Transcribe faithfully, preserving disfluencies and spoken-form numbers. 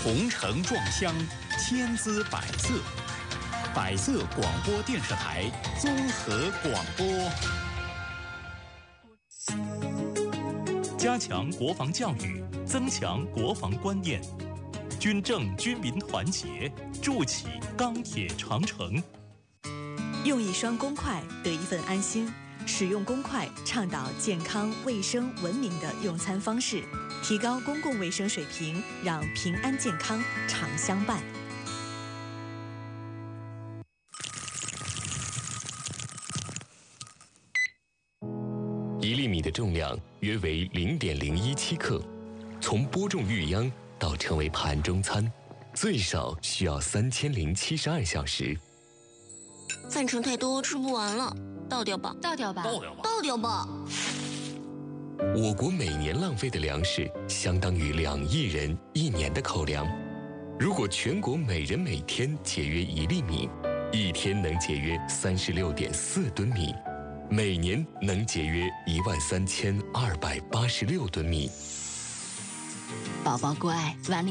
红橙撞香，千姿百色。百色广播电视台综合广播，加强国防教育，增强国防观念，军政军民团结，筑起钢铁长城。 用一双公筷得一份安心，使用公筷倡导健康、卫生、文明的用餐方式，提高公共卫生水平，让平安健康常相伴。 一粒米的重量约为零点零一七克，从播种育秧到成为盘中餐，最少需要三千零七十二小时。 饭盛太多，吃不完了，倒掉吧， 倒掉吧， 倒掉吧， 倒掉吧。 我国每年浪费的粮食相当于两亿人一年的口粮。如果全国每人每天节约一粒米，一天能节约三十六点四吨米。每年能节约一万三千二百八十六吨米。 宝宝乖，碗里